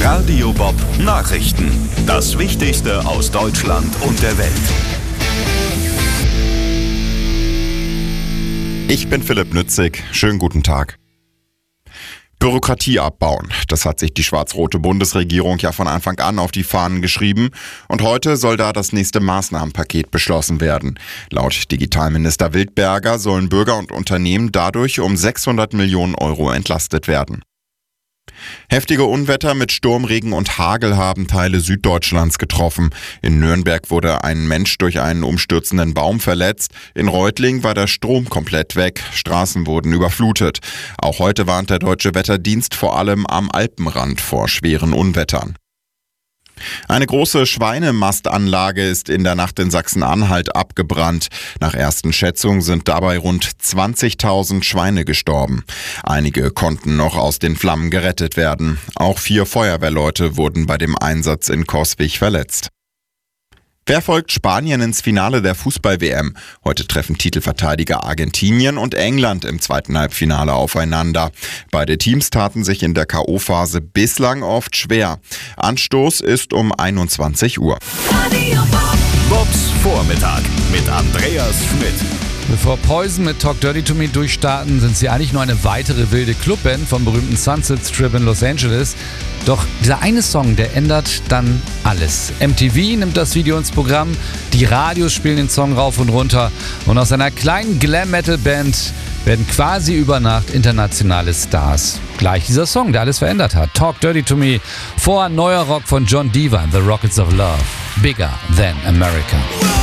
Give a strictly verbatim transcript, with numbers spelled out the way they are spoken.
Radio Bob Nachrichten. Das Wichtigste aus Deutschland und der Welt. Ich bin Philipp Nützig. Schönen guten Tag. Bürokratie abbauen. Das hat sich die schwarz-rote Bundesregierung ja von Anfang an auf die Fahnen geschrieben. Und heute soll da das nächste Maßnahmenpaket beschlossen werden. Laut Digitalminister Wildberger sollen Bürger und Unternehmen dadurch um sechshundert Millionen Euro entlastet werden. Heftige Unwetter mit Sturm, Regen und Hagel haben Teile Süddeutschlands getroffen. In Nürnberg wurde ein Mensch durch einen umstürzenden Baum verletzt. In Reutling war der Strom komplett weg. Straßen wurden überflutet. Auch heute warnt der Deutsche Wetterdienst vor allem am Alpenrand vor schweren Unwettern. Eine große Schweinemastanlage ist in der Nacht in Sachsen-Anhalt abgebrannt. Nach ersten Schätzungen sind dabei rund zwanzigtausend Schweine gestorben. Einige konnten noch aus den Flammen gerettet werden. Auch vier Feuerwehrleute wurden bei dem Einsatz in Coswig verletzt. Wer folgt Spanien ins Finale der Fußball-W M? Heute treffen Titelverteidiger Argentinien und England im zweiten Halbfinale aufeinander. Beide Teams taten sich in der K O-Phase bislang oft schwer. Anstoß ist um einundzwanzig Uhr. Bobs Vormittag mit Andreas Schmidt. Bevor Poison mit Talk Dirty to Me durchstarten, sind sie eigentlich nur eine weitere wilde Clubband vom berühmten Sunset Strip in Los Angeles. Doch dieser eine Song, der ändert dann alles. M T V nimmt das Video ins Programm, die Radios spielen den Song rauf und runter und aus einer kleinen Glam-Metal-Band werden quasi über Nacht internationale Stars. Gleich dieser Song, der alles verändert hat. Talk Dirty to Me, vor neuer Rock von John Diva, The Rockets of Love, Bigger Than America.